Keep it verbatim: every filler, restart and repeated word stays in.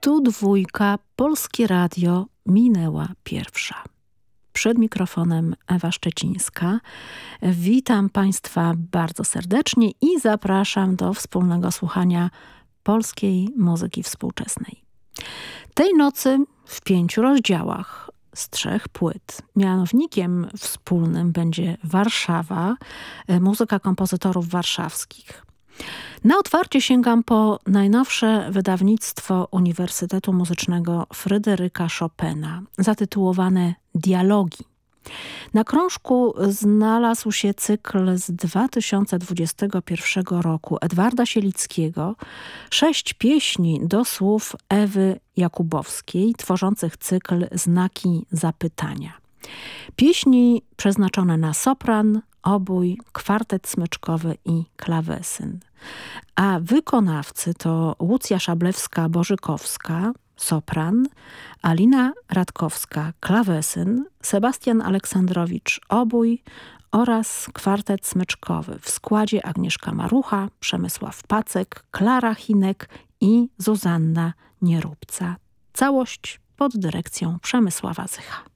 Tu dwójka, Polskie Radio, minęła pierwsza. Przed mikrofonem Ewa Szczecińska. Witam Państwa bardzo serdecznie i zapraszam do wspólnego słuchania polskiej muzyki współczesnej. Tej nocy w pięciu rozdziałach z trzech płyt. Mianownikiem wspólnym będzie Warszawa, muzyka kompozytorów warszawskich. Na otwarcie sięgam po najnowsze wydawnictwo Uniwersytetu Muzycznego Fryderyka Chopina, zatytułowane Dialogi. Na krążku znalazł się cykl z dwa tysiące dwudziestego pierwszego roku Edwarda Sielickiego, sześć pieśni do słów Ewy Jakubowskiej, tworzących cykl Znaki Zapytania. Pieśni przeznaczone na sopran, obój, kwartet smyczkowy i klawesyn. A wykonawcy to Łucja Szablewska-Bożykowska, sopran, Alina Radkowska, klawesyn, Sebastian Aleksandrowicz, obój oraz kwartet smyczkowy w składzie Agnieszka Marucha, Przemysław Pacek, Klara Chinek i Zuzanna Nieróbca. Całość pod dyrekcją Przemysława Zycha.